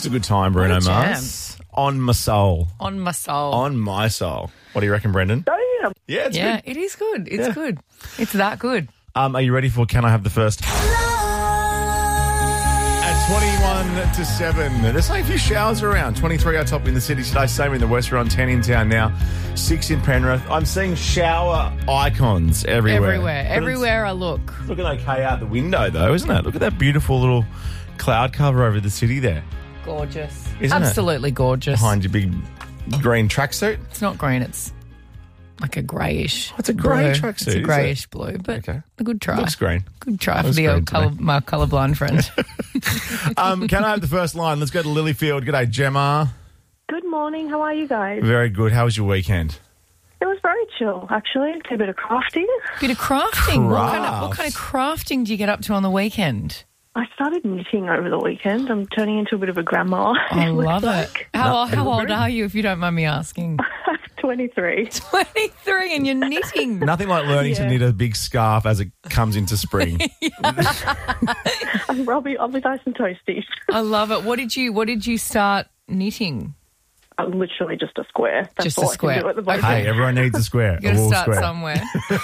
a good time, Bruno What a jam. Mars. On my soul. On my soul. On my soul. What do you reckon, Brendan? Damn. Yeah, it's yeah, good. it is good. It's good. It's that good. Are you ready for Can I Have the First? At 21 to 7. There's like a few showers around. 23 out top in the city today. Same in the west. We're on 10 in town now. 6 in Penrith. I'm seeing shower icons everywhere. But Everywhere I look. It's looking okay out the window, though, isn't it? Look at that beautiful little cloud cover over the city there. Gorgeous. Isn't it? Absolutely gorgeous. Behind your big green tracksuit. It's not green, it's like a greyish. It's a grey blue. tracksuit, It's is a it? greyish blue, but Okay. a good try. Looks green. Good try for Looks the green old to me. my colourblind friend. Can I have the first line? Let's go to Lilyfield. G'day, Gemma. Good morning. How are you guys? Very good. How was your weekend? It was very chill, actually. Did a bit of crafting. Bit of crafting. Craft. What kind of crafting do you get up to on the weekend? I started knitting over the weekend. I'm turning into a bit of a grandma. I looks love it. like. How old are you, if you don't mind me asking? 23. 23 and you're knitting. Nothing like learning to Yeah. knit a big scarf as it comes into spring. I'll be nice and toasty. I love it. What did you start knitting? I'm literally just a square. That's Just a all square. I can do at the moment. Hey, everyone needs a square. You a got to wool start square. somewhere.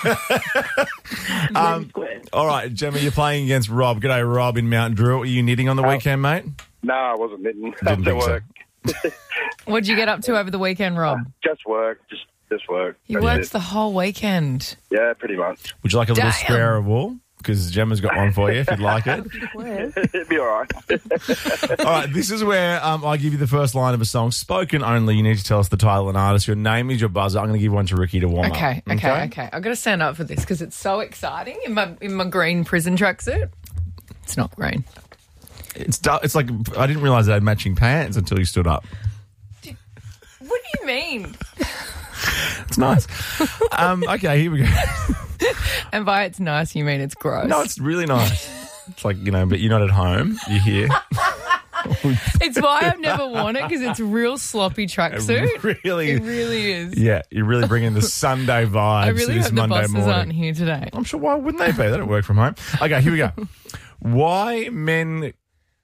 Square. All right, Gemma, you're playing against Rob. G'day, Rob in Mount Druitt. Were you knitting on the weekend, mate? No, I wasn't knitting. Didn't think so. work. What did you get up to over the weekend, Rob? Just work. Just work. You That's worked it. the whole weekend. Yeah, pretty much. Would you like a little Damn. square of wool? Because Gemma's got one for you if you'd like it. It'd be all right. All right, this is where I give you the first line of a song. Spoken only. You need to tell us the title and artist. Your name is your buzzer. I'm going to give one to Ricky to warm up. Okay. I've got to stand up for this because it's so exciting in my green prison tracksuit. It's not green. It's like I didn't realise they had matching pants until you stood up. What do you mean? It's nice. Okay, here we go. And by it's nice, you mean it's gross. No, it's really nice. It's like, but you're not at home. You're here. It's why I've never worn it because it's a real sloppy tracksuit. It really is. Yeah, you're really bringing the Sunday vibes I to really this hope the Monday bosses morning. aren't here today. I'm sure, why wouldn't they be? They don't work from home. Okay, here we go. Why men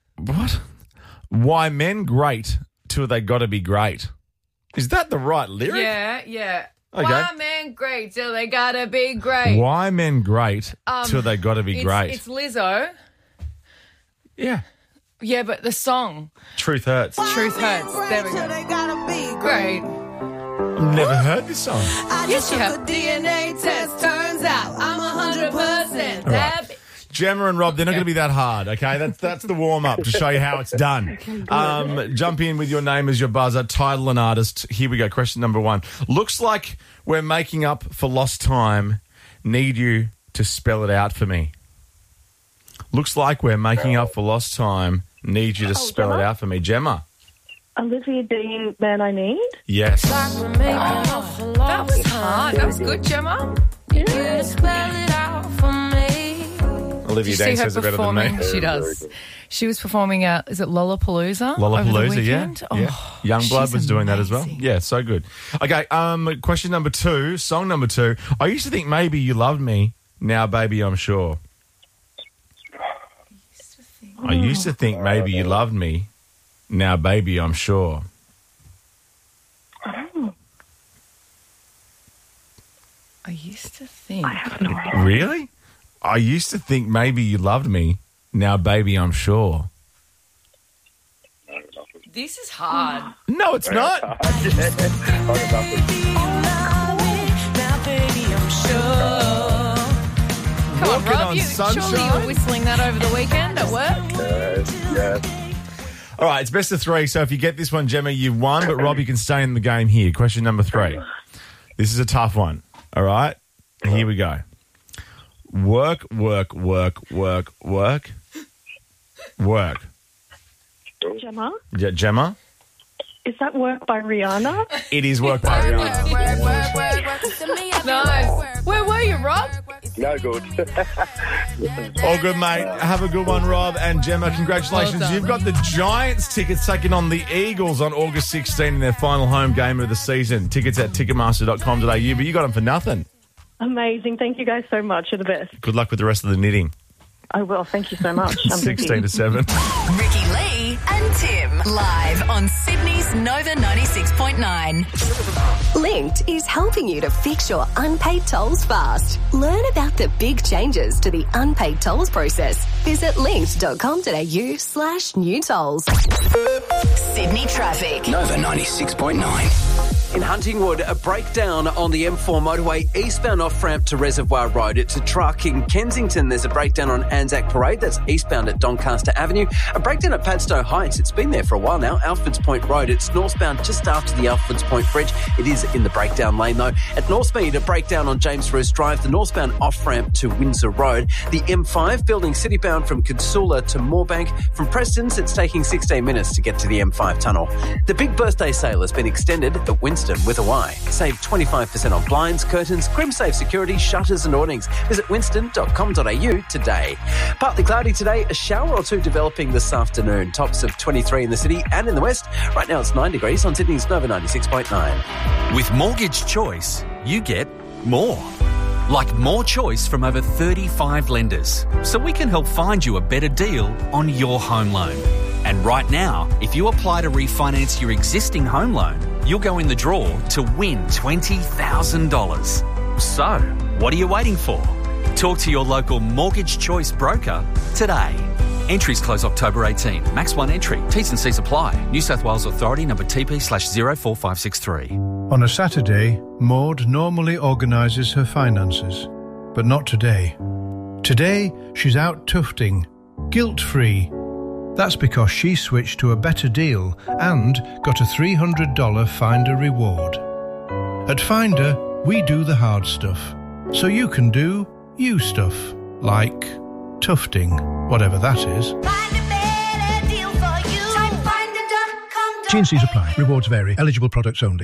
great till they got to be great? Is that the right lyric? Yeah. Okay. Why men great till they gotta be great? Why men great till they got to be great? It's Lizzo. Yeah. Yeah, but the song, Truth Hurts. Truth Hurts. There we go. Great. I've never heard this song. Yes, you have. DNA test turns out I'm 100% right. Gemma and Rob, they're not going to be that hard, okay? That's the warm-up to show you how it's done. Jump in with your name as your buzzer, title and artist. Here we go, question number 1. Looks like we're making up for lost time. Need you to spell it out for me. Looks like we're making up for lost time. Need you to spell it out for me. Gemma? Olivia Dean, Man I Need. Yes. That was hard. That was good, Gemma. Yeah. Olivia Did you Dean see her says it better than me. performing? She does. She was performing at, is it Lollapalooza? over the Lollapalooza, yeah. weekend? Yeah. Oh, Youngblood she's was doing that as well. amazing. Yeah, so good. Okay, question number 2, song number 2. I used to think maybe you loved me. Now, baby, I'm sure. I used to think maybe you loved me. Now, baby, I'm sure. I used to think. I have no idea. Really? I used to think maybe you loved me. Now, baby, I'm sure. This is hard. No, it's not. Come on, Walking Rob. on Surely you sunshine. were whistling that over the weekend at work? Yeah. All right, it's best of 3. So if you get this one, Gemma, you've won. But Rob, you can stay in the game here. Question number 3. This is a tough one. All right? Here we go. Work. Gemma, Yeah, Gemma? is that Work by Rihanna? It is work by Rihanna. Nice. Where were you, Rob? No good. All good, mate. Have a good one, Rob. And Gemma, congratulations. Well done. You've got the Giants tickets taking on the Eagles on August 16 in their final home game of the season. Tickets at ticketmaster.com.au, but you got them for nothing. Amazing. Thank you guys so much. You're the best. Good luck with the rest of the knitting. I will. Thank you so much. I'm busy. 16 to 7. Ricky Lee and Tim. Live on Sydney's Nova 96.9. Linked is helping you to fix your unpaid tolls fast. Learn about the big changes to the unpaid tolls process. Visit linked.com.au/new tolls. Sydney traffic. Nova 96.9. In Huntingwood, a breakdown on the M4 motorway eastbound off-ramp to Reservoir Road. It's a truck. In Kensington, there's a breakdown on Anzac Parade. That's eastbound at Doncaster Avenue. A breakdown at Padstow Heights. It's been there for a while now. Alfords Point Road. It's northbound just after the Alfords Point Bridge. It is in the breakdown lane, though. At Northmead, a breakdown on James Roos Drive. The northbound off-ramp to Windsor Road. The M5 building citybound from Consula to Moorebank. From Preston's, it's taking 16 minutes to get to the M5 tunnel. The big birthday sale has been extended at Winston with a Y. Save 25% on blinds, curtains, Crimsafe security, shutters and awnings. Visit winston.com.au today. Partly cloudy today, a shower or two developing this afternoon. Tops of 23 in the city and in the west. Right now it's 9 degrees on Sydney's Nova 96.9. With Mortgage Choice, you get more. Like more choice from over 35 lenders. So we can help find you a better deal on your home loan. And right now, if you apply to refinance your existing home loan, you'll go in the draw to win $20,000. So, what are you waiting for? Talk to your local Mortgage Choice broker today. Entries close October 18. Max one entry. T's and C's apply. New South Wales Authority number TP/04563. On a Saturday, Maud normally organises her finances, but not today. Today, she's out tufting, guilt-free. That's because she switched to a better deal and got a $300 Finder reward. At Finder, we do the hard stuff, so you can do you stuff, like tufting, whatever that is. T&Cs apply. Rewards vary. Eligible products only.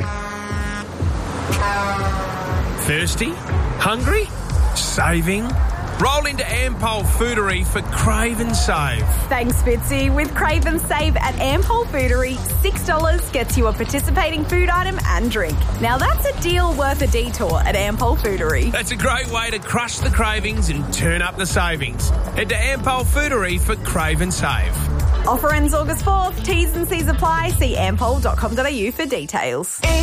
Thirsty? Hungry? Saving? Roll into Ampol Foodery for Crave and Save. Thanks, Fitzy. With Crave and Save at Ampol Foodery, $6 gets you a participating food item and drink. Now that's a deal worth a detour at Ampol Foodery. That's a great way to crush the cravings and turn up the savings. Head to Ampol Foodery for Crave and Save. Offer ends August 4th. T's and C's apply. See ampol.com.au for details.